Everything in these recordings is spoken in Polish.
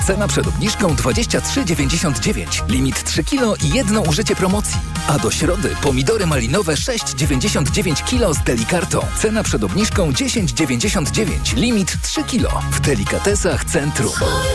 Cena przed obniżką 23,99. Limit 3 kg i jedno użycie promocji. A do środy pomidory malinowe 6,99 kg z Delikartą. Cena przed obniżką 10,99. Limit 3 kg. W Delikatesach Centrum.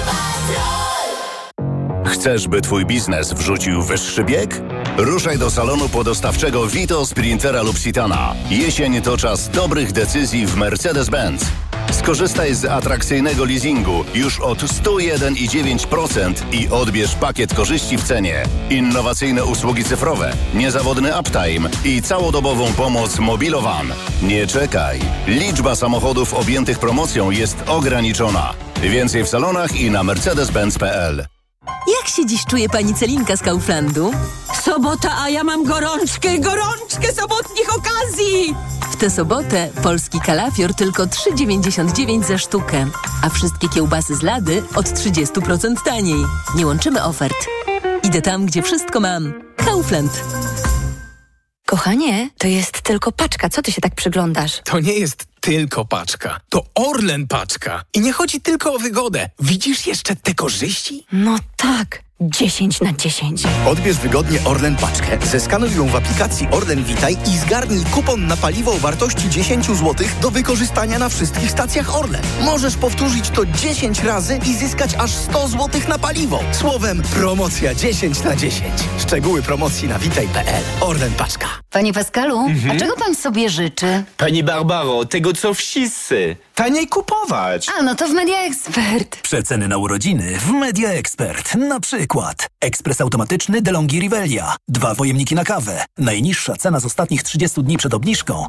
Chcesz, by twój biznes wrzucił wyższy bieg? Ruszaj do salonu podostawczego Vito, Sprintera lub Citana. Jesień to czas dobrych decyzji w Mercedes-Benz. Skorzystaj z atrakcyjnego leasingu już od 101,9% i odbierz pakiet korzyści w cenie. Innowacyjne usługi cyfrowe, niezawodny uptime i całodobową pomoc Mobilowan. Nie czekaj. Liczba samochodów objętych promocją jest ograniczona. Więcej w salonach i na mercedes-benz.pl. Jak się dziś czuje pani Celinka z Kauflandu? Sobota, a ja mam gorączkę sobotnich okazji! W tę sobotę polski kalafior tylko 3,99 za sztukę, a wszystkie kiełbasy z Lady od 30% taniej. Nie łączymy ofert. Idę tam, gdzie wszystko mam. Kaufland. Kochanie, to jest tylko paczka. Co ty się tak przyglądasz? To nie jest tylko paczka. To Orlen paczka. I nie chodzi tylko o wygodę. Widzisz jeszcze te korzyści? No tak. 10/10. Odbierz wygodnie Orlen paczkę, zeskanuj ją w aplikacji Orlen Witaj i zgarnij kupon na paliwo o wartości 10 zł do wykorzystania na wszystkich stacjach Orlen. Możesz powtórzyć to 10 razy i zyskać aż 100 zł na paliwo. Słowem, promocja 10/10. Szczegóły promocji na witaj.pl. Orlen paczka. Panie Pascalu, a czego pan sobie życzy? Pani Barbaro, tego co wszyscy. Taniej kupować. A, no to w Media Expert. Przeceny na urodziny w Media Expert. Na przykład ekspres automatyczny DeLonghi Rivelia. 2 pojemniki na kawę. Najniższa cena z ostatnich 30 dni przed obniżką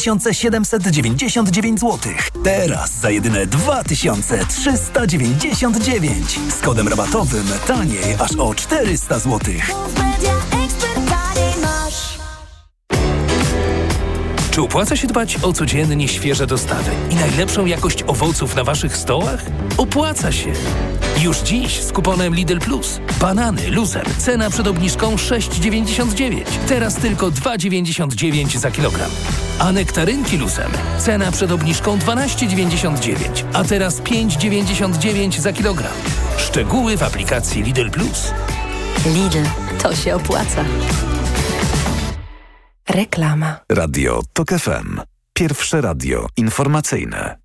2799 zł. Teraz za jedyne 2399. Z kodem rabatowym taniej aż o 400 zł. Czy opłaca się dbać o codziennie świeże dostawy i najlepszą jakość owoców na waszych stołach? Opłaca się! Już dziś z kuponem Lidl Plus. Banany luzem. Cena przed obniżką 6,99. Teraz tylko 2,99 za kilogram. A nektarynki luzem. Cena przed obniżką 12,99. A teraz 5,99 za kilogram. Szczegóły w aplikacji Lidl Plus. Lidl, to się opłaca. Reklama. Radio TOK FM. Pierwsze radio informacyjne.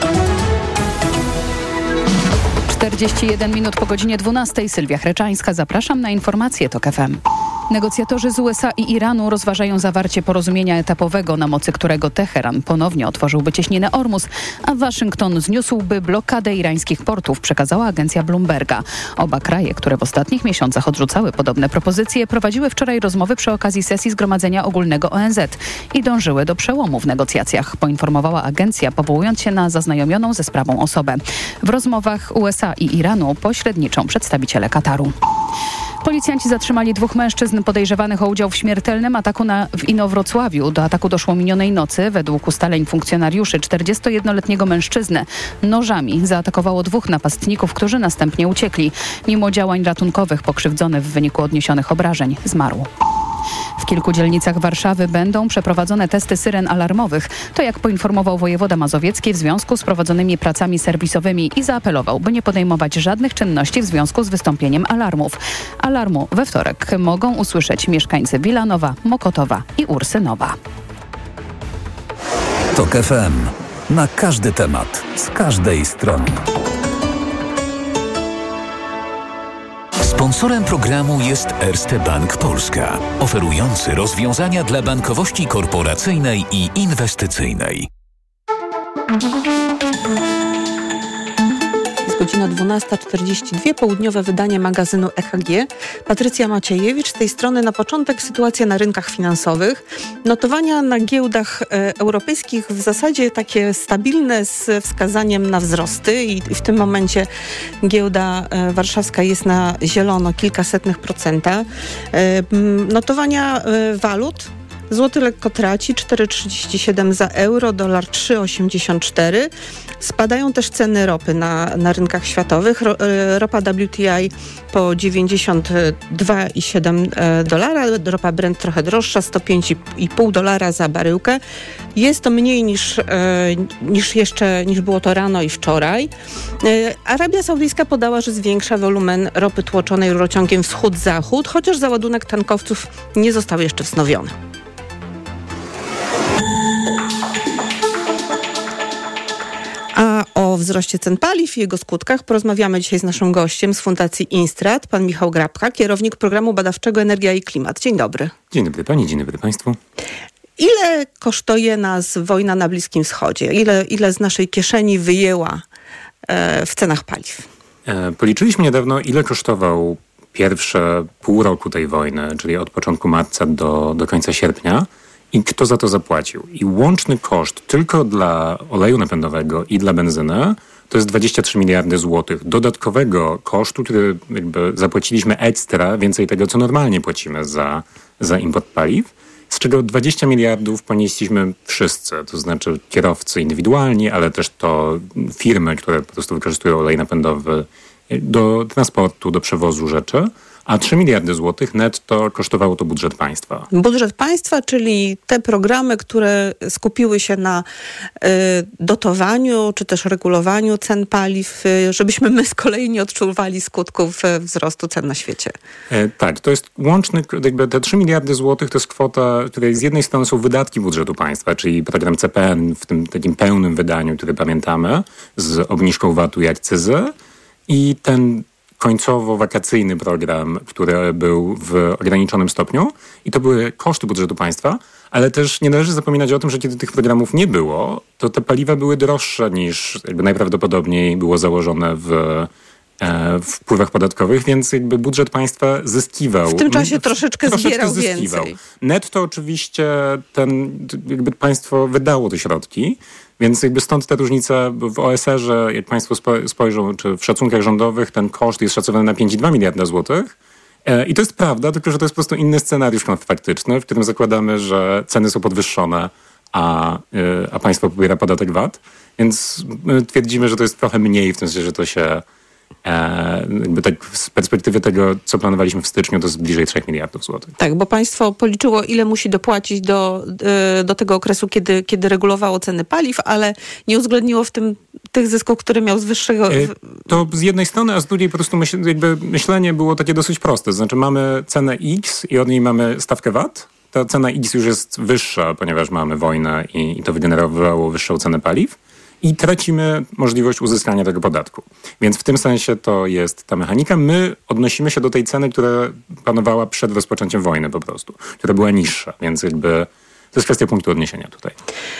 41 minut po godzinie 12. Sylwia Chreczańska. Zapraszam na informacje TOK FM. Negocjatorzy z USA i Iranu rozważają zawarcie porozumienia etapowego, na mocy którego Teheran ponownie otworzyłby cieśninę Ormus, a Waszyngton zniósłby blokadę irańskich portów, przekazała agencja Bloomberga. Oba kraje, które w ostatnich miesiącach odrzucały podobne propozycje, prowadziły wczoraj rozmowy przy okazji sesji Zgromadzenia Ogólnego ONZ i dążyły do przełomu w negocjacjach, poinformowała agencja, powołując się na zaznajomioną ze sprawą osobę. W rozmowach USA i Iranu pośredniczą przedstawiciele Kataru. Policjanci zatrzymali 2 mężczyzn podejrzewanych o udział w śmiertelnym ataku w Inowrocławiu. Do ataku doszło minionej nocy. Według ustaleń funkcjonariuszy 41-letniego mężczyznę nożami zaatakowało 2 napastników, którzy następnie uciekli. Mimo działań ratunkowych pokrzywdzony w wyniku odniesionych obrażeń zmarł. W kilku dzielnicach Warszawy będą przeprowadzone testy syren alarmowych. To jak poinformował wojewoda mazowiecki w związku z prowadzonymi pracami serwisowymi i zaapelował, by nie podejmować żadnych czynności w związku z wystąpieniem alarmów. Alarmu we wtorek mogą usłyszeć mieszkańcy Wilanowa, Mokotowa i Ursynowa. TOK FM. Na każdy temat, z każdej strony. Sponsorem programu jest Erste Bank Polska, oferujący rozwiązania dla bankowości korporacyjnej i inwestycyjnej. Jest godzina 12:42, południowe wydanie magazynu EKG. Patrycja Maciejewicz, z tej strony na początek sytuacja na rynkach finansowych. Notowania na giełdach europejskich w zasadzie takie stabilne z wskazaniem na wzrosty i w tym momencie giełda warszawska jest na zielono, kilkasetnych procenta. Notowania walut Złoty lekko traci, 4,37 za euro, dolar 3,84. Spadają też ceny ropy na rynkach światowych. Ropa WTI po $92,7, ropa Brent trochę droższa, $105,5 za baryłkę. Jest to mniej niż było to rano i wczoraj. Arabia Saudyjska podała, że zwiększa wolumen ropy tłoczonej rurociągiem wschód-zachód, chociaż załadunek tankowców nie został jeszcze wznowiony. A o wzroście cen paliw i jego skutkach porozmawiamy dzisiaj z naszym gościem z Fundacji Instrat, pan Michał Grabka, kierownik programu badawczego Energia i Klimat. Dzień dobry. Dzień dobry pani, dzień dobry państwu. Ile kosztuje nas wojna na Bliskim Wschodzie? Ile z naszej kieszeni wyjęła w cenach paliw? Policzyliśmy niedawno, ile kosztował pierwsze pół roku tej wojny, czyli od początku marca do końca sierpnia i kto za to zapłacił. I łączny koszt tylko dla oleju napędowego i dla benzyny to jest 23 miliardy złotych dodatkowego kosztu, który jakby zapłaciliśmy ekstra, więcej tego, co normalnie płacimy za import paliw, z czego 20 miliardów ponieśliśmy wszyscy, to znaczy kierowcy indywidualni, ale też to firmy, które po prostu wykorzystują olej napędowy do transportu, do przewozu rzeczy, a 3 miliardy złotych netto kosztowało to budżet państwa. Budżet państwa, czyli te programy, które skupiły się na dotowaniu czy też regulowaniu cen paliw, żebyśmy my z kolei nie odczuwali skutków wzrostu cen na świecie. Tak, to jest łączny, jakby te 3 miliardy złotych to jest kwota, której z jednej strony są wydatki budżetu państwa, czyli program CPN w tym takim pełnym wydaniu, który pamiętamy, z obniżką VAT-u i akcyzy, i ten końcowo-wakacyjny program, który był w ograniczonym stopniu, i to były koszty budżetu państwa, ale też nie należy zapominać o tym, że kiedy tych programów nie było, to te paliwa były droższe niż jakby najprawdopodobniej było założone w wpływach podatkowych, więc jakby budżet państwa zyskiwał. W tym czasie troszeczkę zbierał zyskiwał. Więcej. Netto oczywiście jakby państwo wydało te środki, więc jakby stąd ta różnica w OSR-ze, jak państwo spojrzą, czy w szacunkach rządowych, ten koszt jest szacowany na 5,2 miliarda złotych. I to jest prawda, tylko że to jest po prostu inny scenariusz kontrfaktyczny, w którym zakładamy, że ceny są podwyższone, a państwo pobiera podatek VAT. Więc my twierdzimy, że to jest trochę mniej, w tym sensie, że to się jakby tak z perspektywy tego, co planowaliśmy w styczniu, to jest bliżej 3 miliardów złotych. Tak, bo państwo policzyło, ile musi dopłacić do tego okresu, kiedy regulowało ceny paliw, ale nie uwzględniło w tym tych zysków, które miał z wyższego... To z jednej strony, a z drugiej po prostu myślenie było takie dosyć proste. To znaczy mamy cenę X i od niej mamy stawkę VAT. Ta cena X już jest wyższa, ponieważ mamy wojnę i to wygenerowało wyższą cenę paliw. I tracimy możliwość uzyskania tego podatku. Więc w tym sensie to jest ta mechanika. My odnosimy się do tej ceny, która panowała przed rozpoczęciem wojny po prostu, która była niższa, więc jakby to jest kwestia punktu odniesienia tutaj.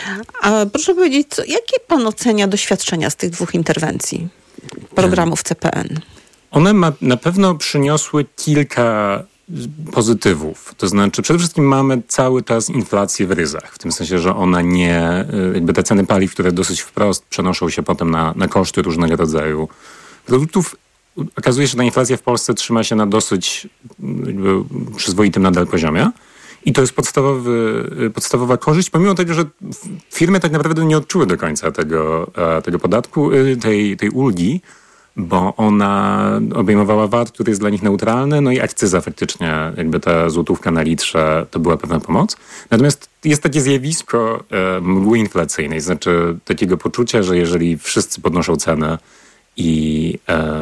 A proszę powiedzieć, jakie pan ocenia doświadczenia z tych dwóch interwencji programów CPN? One na pewno przyniosły kilka pozytywów. To znaczy przede wszystkim mamy cały czas inflację w ryzach. W tym sensie, że ona nie... Jakby te ceny paliw, które dosyć wprost przenoszą się potem na koszty różnego rodzaju produktów. Okazuje się, że ta inflacja w Polsce trzyma się na dosyć przyzwoitym nadal poziomie. I to jest podstawowa korzyść, pomimo tego, że firmy tak naprawdę nie odczuły do końca tego podatku, tej ulgi, bo ona obejmowała VAT, który jest dla nich neutralny, no i akcyza faktycznie, jakby ta złotówka na litrze, to była pewna pomoc. Natomiast jest takie zjawisko mgły inflacyjnej, znaczy takiego poczucia, że jeżeli wszyscy podnoszą cenę i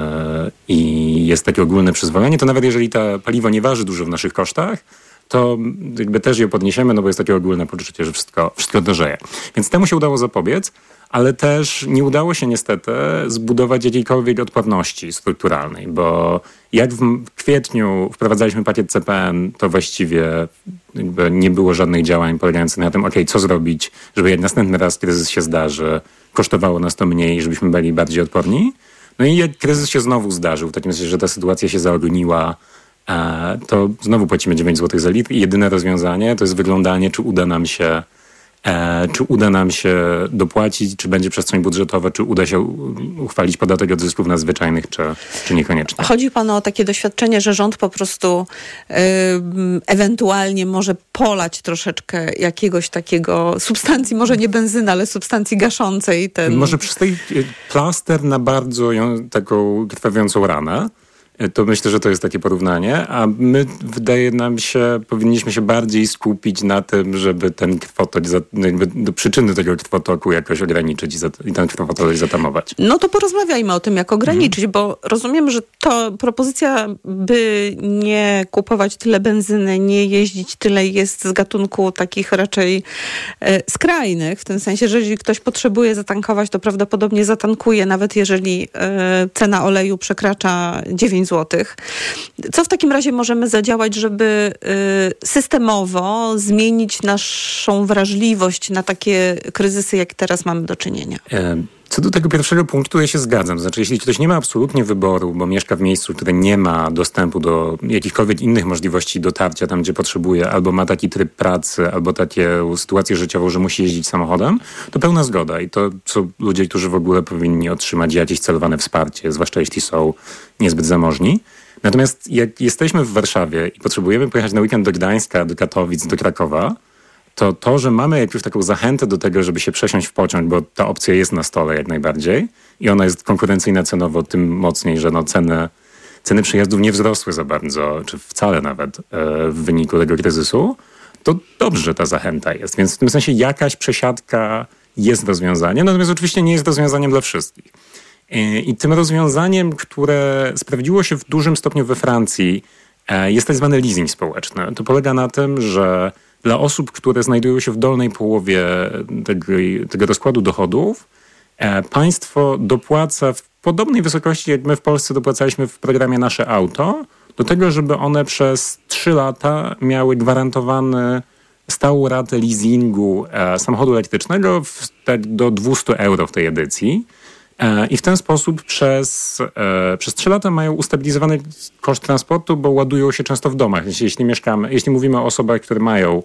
jest takie ogólne przyzwolenie, to nawet jeżeli to paliwo nie waży dużo w naszych kosztach, to jakby też je podniesiemy, no bo jest takie ogólne poczucie, że wszystko drożeje. Więc temu się udało zapobiec, ale też nie udało się niestety zbudować jakiejkolwiek odporności strukturalnej, bo jak w kwietniu wprowadzaliśmy pakiet CPN, to właściwie jakby nie było żadnych działań polegających na tym, co zrobić, żeby jak następny raz kryzys się zdarzy, kosztowało nas to mniej, żebyśmy byli bardziej odporni. No i jak kryzys się znowu zdarzył, w takim sensie, że ta sytuacja się zaogniła, to znowu płacimy 9 zł za litr i jedyne rozwiązanie to jest wyglądanie, czy uda nam się Czy uda nam się dopłacić, czy będzie przestrzeń budżetowa, czy uda się uchwalić podatek od zysków nadzwyczajnych, czy niekoniecznie. Chodzi panu o takie doświadczenie, że rząd po prostu ewentualnie może polać troszeczkę jakiegoś takiego substancji, może nie benzyny, ale substancji gaszącej. Może przystoi plaster na bardzo taką krwawiącą ranę. To myślę, że to jest takie porównanie, a my, wydaje nam się, powinniśmy się bardziej skupić na tym, żeby ten krwotok, do przyczyny tego krwotoku jakoś ograniczyć i ten krwotok zatamować. No to porozmawiajmy o tym, jak ograniczyć, bo rozumiem, że to propozycja, by nie kupować tyle benzyny, nie jeździć tyle, jest z gatunku takich raczej skrajnych, w tym sensie, że jeżeli ktoś potrzebuje zatankować, to prawdopodobnie zatankuje, nawet jeżeli cena oleju przekracza 9 zł. Co w takim razie możemy zadziałać, żeby systemowo zmienić naszą wrażliwość na takie kryzysy, jak teraz mamy do czynienia? Co do tego pierwszego punktu, ja się zgadzam. Znaczy, jeśli ktoś nie ma absolutnie wyboru, bo mieszka w miejscu, które nie ma dostępu do jakichkolwiek innych możliwości dotarcia tam, gdzie potrzebuje, albo ma taki tryb pracy, albo taką sytuację życiową, że musi jeździć samochodem, to pełna zgoda. I to są ludzie, którzy w ogóle powinni otrzymać jakieś celowane wsparcie, zwłaszcza jeśli są niezbyt zamożni. Natomiast jak jesteśmy w Warszawie i potrzebujemy pojechać na weekend do Gdańska, do Katowic, do Krakowa, to, że mamy jakąś taką zachętę do tego, żeby się przesiąść w pociąg, bo ta opcja jest na stole jak najbardziej i ona jest konkurencyjna cenowo, tym mocniej, że ceny przejazdów nie wzrosły za bardzo, czy wcale nawet w wyniku tego kryzysu, to dobrze, że ta zachęta jest. Więc w tym sensie jakaś przesiadka jest rozwiązaniem, natomiast oczywiście nie jest rozwiązaniem dla wszystkich. I tym rozwiązaniem, które sprawdziło się w dużym stopniu we Francji, jest tak zwany leasing społeczny. To polega na tym, że dla osób, które znajdują się w dolnej połowie tego rozkładu dochodów, państwo dopłaca w podobnej wysokości, jak my w Polsce dopłacaliśmy w programie Nasze Auto, do tego, żeby one przez 3 lata miały gwarantowany stałą ratę leasingu samochodu elektrycznego do 200 euro w tej edycji. I w ten sposób przez 3 lata mają ustabilizowany koszt transportu, bo ładują się często w domach. Jeśli mówimy o osobach, które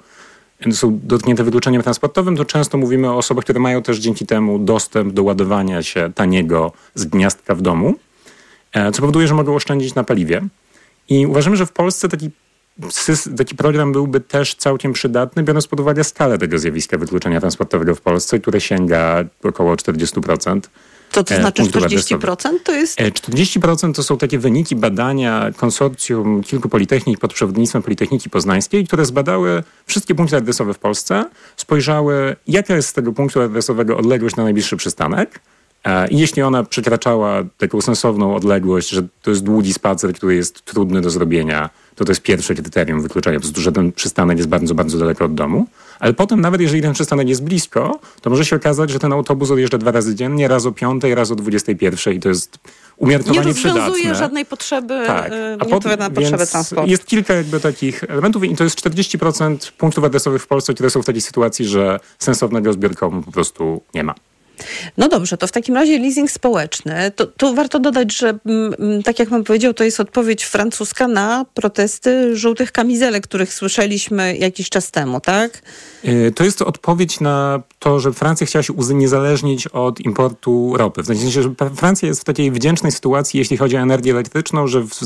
są dotknięte wykluczeniem transportowym, to często mówimy o osobach, które mają też dzięki temu dostęp do ładowania się taniego z gniazdka w domu, co powoduje, że mogą oszczędzić na paliwie. I uważamy, że w Polsce taki program byłby też całkiem przydatny, biorąc pod uwagę skalę tego zjawiska wykluczenia transportowego w Polsce, które sięga około 40%. Co to znaczy 40%? To jest... 40% to są takie wyniki badania konsorcjum kilku politechnik pod przewodnictwem Politechniki Poznańskiej, które zbadały wszystkie punkty adresowe w Polsce, spojrzały, jaka jest z tego punktu adresowego odległość na najbliższy przystanek. I jeśli ona przekraczała taką sensowną odległość, że to jest długi spacer, który jest trudny do zrobienia, to jest pierwsze kryterium wykluczenia, po prostu, że ten przystanek jest bardzo, bardzo daleko od domu. Ale potem, nawet jeżeli ten przystanek jest blisko, to może się okazać, że ten autobus odjeżdża 2 razy dziennie, raz o 5, raz o 21 i to jest umiarkowanie przydatne. Nie rozwiązuje żadnej potrzeby, tak. na potrzeby transportu. Jest kilka takich elementów i to jest 40% punktów adresowych w Polsce, które są w takiej sytuacji, że sensownego zbiorkomu po prostu nie ma. No dobrze, to w takim razie leasing społeczny. Tu warto dodać, że tak jak pan powiedział, to jest odpowiedź francuska na protesty żółtych kamizelek, których słyszeliśmy jakiś czas temu, tak? To jest odpowiedź na to, że Francja chciała się uniezależnić od importu ropy. W sensie, że Francja jest w takiej wdzięcznej sytuacji, jeśli chodzi o energię elektryczną, że w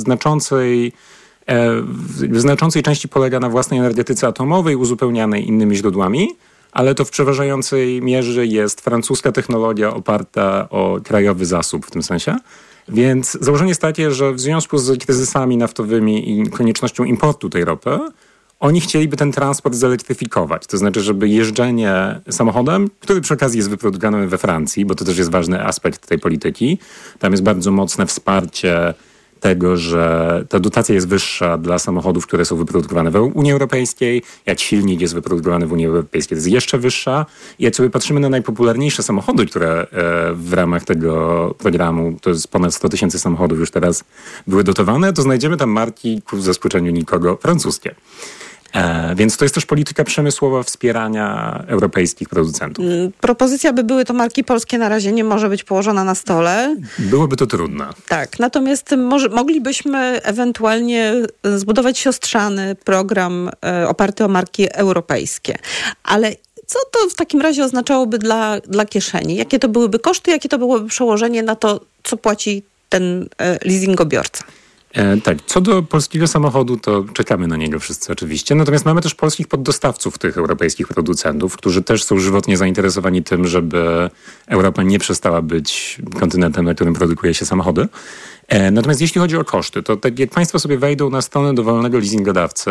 znaczącej części polega na własnej energetyce atomowej uzupełnianej innymi źródłami, ale to w przeważającej mierze jest francuska technologia oparta o krajowy zasób w tym sensie. Więc założenie jest takie, że w związku z kryzysami naftowymi i koniecznością importu tej ropy, oni chcieliby ten transport zelektryfikować. To znaczy, żeby jeżdżenie samochodem, który przy okazji jest wyprodukowany we Francji, bo to też jest ważny aspekt tej polityki. Tam jest bardzo mocne wsparcie tego, że ta dotacja jest wyższa dla samochodów, które są wyprodukowane w Unii Europejskiej. Jak silnik jest wyprodukowany w Unii Europejskiej, to jest jeszcze wyższa. I jak sobie patrzymy na najpopularniejsze samochody, które w ramach tego programu, to jest ponad 100 000 samochodów już teraz były dotowane, to znajdziemy tam marki, ku zaskoczeniu nikogo, francuskie. Więc to jest też polityka przemysłowa wspierania europejskich producentów. Propozycja, by były to marki polskie, na razie nie może być położona na stole. Byłoby to trudne. Tak, natomiast moglibyśmy ewentualnie zbudować siostrzany program oparty o marki europejskie. Ale co to w takim razie oznaczałoby dla kieszeni? Jakie to byłyby koszty, jakie to byłoby przełożenie na to, co płaci ten leasingobiorca? Tak, co do polskiego samochodu, to czekamy na niego wszyscy oczywiście. Natomiast mamy też polskich poddostawców tych europejskich producentów, którzy też są żywotnie zainteresowani tym, żeby Europa nie przestała być kontynentem, na którym produkuje się samochody. Natomiast jeśli chodzi o koszty, to tak jak Państwo sobie wejdą na stronę dowolnego leasingodawcy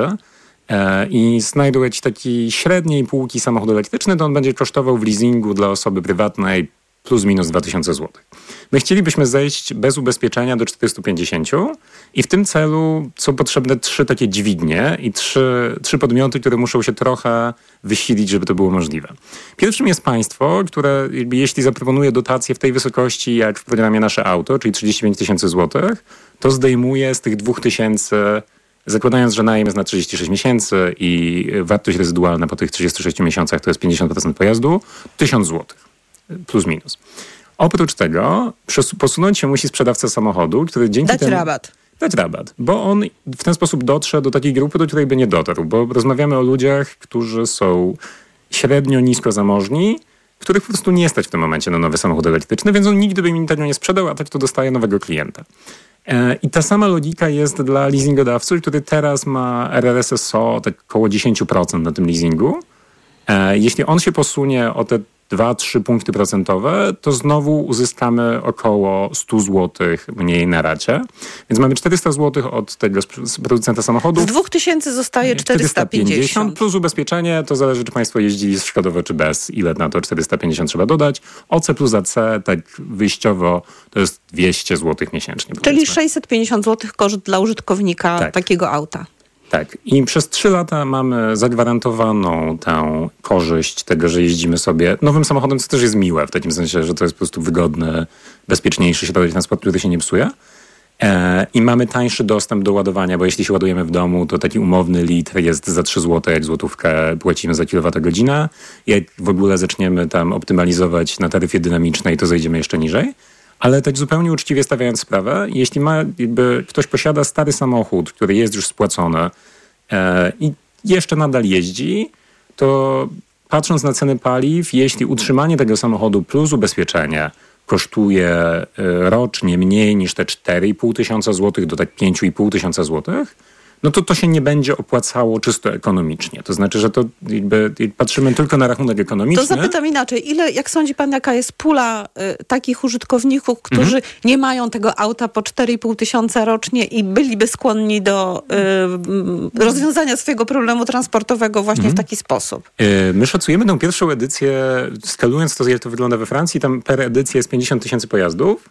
i znajdą jakiś taki średniej półki samochód elektryczny, to on będzie kosztował w leasingu dla osoby prywatnej plus minus 2000 zł. My chcielibyśmy zejść bez ubezpieczenia do 450 i w tym celu są potrzebne 3 takie dźwignie i 3 podmioty, które muszą się trochę wysilić, żeby to było możliwe. Pierwszym jest państwo, które jeśli zaproponuje dotację w tej wysokości jak w programie Nasze Auto, czyli 35 000 złotych, to zdejmuje z tych 2000, zakładając, że najem jest na 36 miesięcy i wartość rezydualna po tych 36 miesiącach to jest 50% pojazdu, 1000 złotych. Plus minus. Oprócz tego posunąć się musi sprzedawca samochodu, który dzięki temu... Dać rabat, bo on w ten sposób dotrze do takiej grupy, do której by nie dotarł, bo rozmawiamy o ludziach, którzy są średnio nisko zamożni, których po prostu nie stać w tym momencie na nowy samochód elektryczny, więc on nigdy by im tego nie sprzedał, a tak to dostaje nowego klienta. I ta sama logika jest dla leasingodawcy, który teraz ma RRSSO tak około 10% na tym leasingu. Jeśli on się posunie o te 2-3 punkty procentowe, to znowu uzyskamy około 100 zł mniej na racie. Więc mamy 400 zł od tego producenta samochodu. Z 2000 zostaje 450. Plus ubezpieczenie, to zależy, czy państwo jeździli szkodowo, czy bez. Ile na to 450 trzeba dodać. OC plus AC, tak wyjściowo, to jest 200 zł miesięcznie. Czyli powiedzmy 650 zł koszt dla użytkownika takiego auta. Tak. I przez 3 lata mamy zagwarantowaną tę korzyść tego, że jeździmy sobie nowym samochodem, co też jest miłe, w takim sensie, że to jest po prostu wygodny, bezpieczniejszy środek transportu, który się nie psuje. I mamy tańszy dostęp do ładowania, bo jeśli się ładujemy w domu, to taki umowny litr jest za 3 zł, jak złotówkę płacimy za kilowatogodzinę. Jak w ogóle zaczniemy tam optymalizować na taryfie dynamicznej, to zejdziemy jeszcze niżej. Ale tak zupełnie uczciwie stawiając sprawę, jeśli ktoś posiada stary samochód, który jest już spłacony i jeszcze nadal jeździ, to patrząc na ceny paliw, jeśli utrzymanie tego samochodu plus ubezpieczenie kosztuje rocznie mniej niż te 4500 zł do tak 5500 zł, no to się nie będzie opłacało czysto ekonomicznie. To znaczy, że to patrzymy tylko na rachunek ekonomiczny. To zapytam inaczej. Jak sądzi pan, jaka jest pula takich użytkowników, którzy nie mają tego auta po 4500 rocznie i byliby skłonni do rozwiązania swojego problemu transportowego właśnie w taki sposób? My szacujemy tę pierwszą edycję, skalując to, jak to wygląda we Francji. Tam per edycja jest 50 000 pojazdów.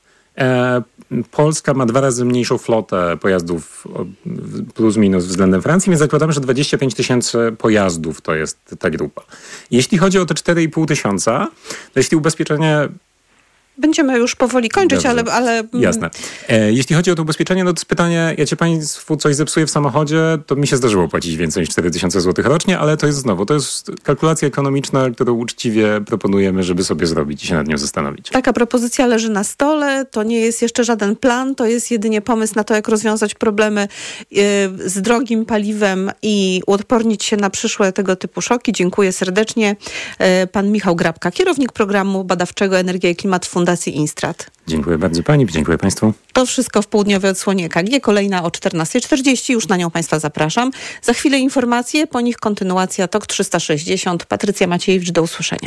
Polska ma 2 razy mniejszą flotę pojazdów plus minus względem Francji, więc zakładamy, że 25 000 pojazdów to jest ta grupa. Jeśli chodzi o te 4500, to jeśli ubezpieczenie... Będziemy już powoli kończyć, ale... Jasne. Jeśli chodzi o to ubezpieczenie, no to jest pytanie, ja cię państwu coś zepsuję w samochodzie, to mi się zdarzyło płacić więcej niż 4000 zł rocznie, ale to jest kalkulacja ekonomiczna, którą uczciwie proponujemy, żeby sobie zrobić i się nad nią zastanowić. Taka propozycja leży na stole, to nie jest jeszcze żaden plan, to jest jedynie pomysł na to, jak rozwiązać problemy z drogim paliwem i uodpornić się na przyszłe tego typu szoki. Dziękuję serdecznie. Pan Michał Grabka, kierownik programu badawczego Energia i Klimat Fundacji Instrat. Dziękuję bardzo pani, dziękuję państwu. To wszystko w południowej odsłonie EKG. Kolejna o 14:40. Już na nią państwa zapraszam. Za chwilę informacje, po nich kontynuacja TOK 360. Patrycja Maciejewicz, do usłyszenia.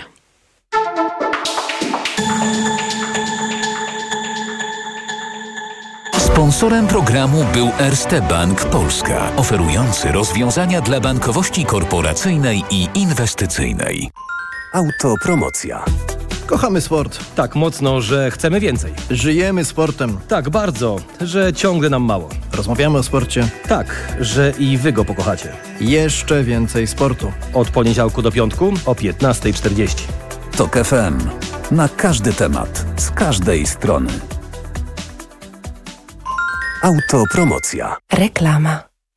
Sponsorem programu był Erste Bank Polska, oferujący rozwiązania dla bankowości korporacyjnej i inwestycyjnej. Autopromocja. Kochamy sport. Tak mocno, że chcemy więcej. Żyjemy sportem. Tak bardzo, że ciągle nam mało. Rozmawiamy o sporcie. Tak, że i wy go pokochacie. Jeszcze więcej sportu. Od poniedziałku do piątku o 15:40. TOK FM. Na każdy temat, z każdej strony. Autopromocja. Reklama.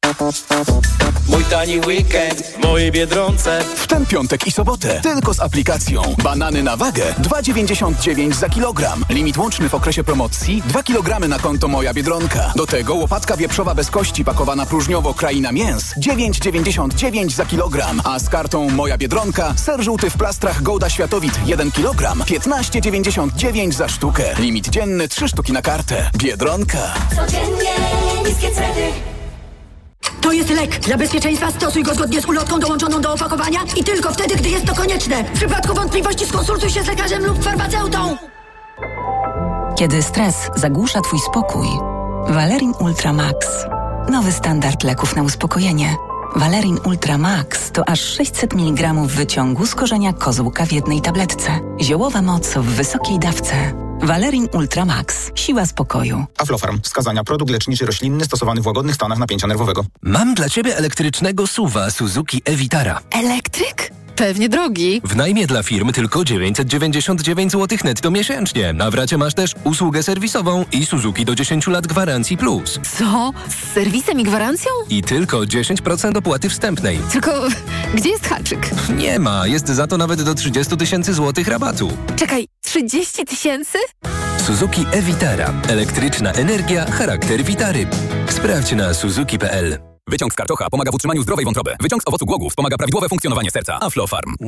Mój tani weekend w mojej Biedronce. W ten piątek i sobotę tylko z aplikacją. Banany na wagę 2,99 za kilogram. Limit łączny w okresie promocji 2 kg na konto Moja Biedronka. Do tego łopatka wieprzowa bez kości pakowana próżniowo Kraina Mięs 9,99 za kilogram. A z kartą Moja Biedronka ser żółty w plastrach Gouda Światowit 1 kg 15,99 za sztukę. Limit dzienny 3 sztuki na kartę. Biedronka. Codziennie niskie ceny. To jest lek. Dla bezpieczeństwa stosuj go zgodnie z ulotką dołączoną do opakowania i tylko wtedy, gdy jest to konieczne. W przypadku wątpliwości skonsultuj się z lekarzem lub farmaceutą. Kiedy stres zagłusza Twój spokój, Valerin Ultra Max. Nowy standard leków na uspokojenie. Valerin Ultra Max to aż 600 mg wyciągu z korzenia kozłka w jednej tabletce. Ziołowa moc w wysokiej dawce. Valerin Ultra Max. Siła spokoju. Aflofarm. Wskazania: produkt leczniczy roślinny stosowany w łagodnych stanach napięcia nerwowego. Mam dla Ciebie elektrycznego SUV-a Suzuki e-Vitara. Elektryk? Pewnie drogi. W najmie dla firm tylko 999 zł netto miesięcznie. Na wracie masz też usługę serwisową i Suzuki do 10 lat gwarancji plus. Co? Z serwisem i gwarancją? I tylko 10% opłaty wstępnej. Tylko gdzie jest haczyk? Nie ma. Jest za to nawet do 30 000 złotych rabatu. Czekaj, 30 000? Suzuki e-Vitara. Elektryczna energia, charakter Vitary. Sprawdź na suzuki.pl. Wyciąg z karczocha pomaga w utrzymaniu zdrowej wątroby. Wyciąg z owocu głogów pomaga prawidłowe funkcjonowanie serca. Aflofarm.